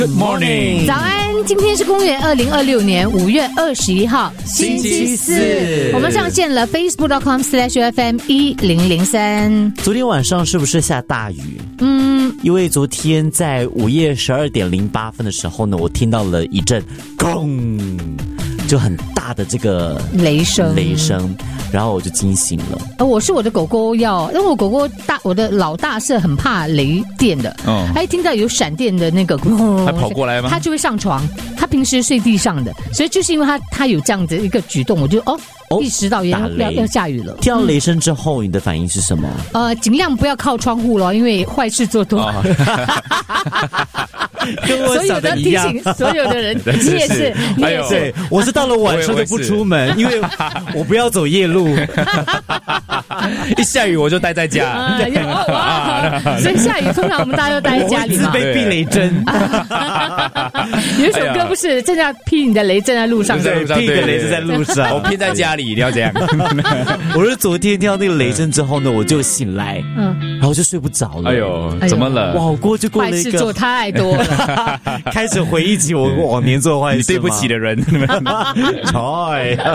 Good morning， 早安，今天是公元2026年5月21号，星期四。我们上线了 facebook.com/FM1003。 昨天晚上是不是下大雨？因为昨天在午夜12点08分的时候呢，我听到了一阵咣，就很大的这个雷声， 然后我就惊醒了。 我是我的狗狗因为我狗狗我的老大是很怕雷电的，他一听到有闪电的那个， 他跑过来吗？ 他就会上床，他平时睡地上的，所以就是因为他有这样的一个举动，我就意识到要下雨了。 听到雷声之后，你的反应是什么？ 尽量不要靠窗户咯，因为坏事做多。 跟我想的一样， 所有的人，你也是，你也是。 我是到了晚上就不出门，因为我不要走夜路。 一下雨我就待在家。 所以下雨通常我们大家都待在家里嘛。 自备避雷针。 有一首歌不是正在劈你的雷正在路上， 对，劈你的雷正在路上。 我劈在家里，一定要这样。 我是昨天听到那个雷声之后呢，我就醒来，然后就睡不着了。 哎呦，怎么了？ 哇，我过了一个坏事做太多了。 开始回忆起我往年做的坏事， 你对不起的人。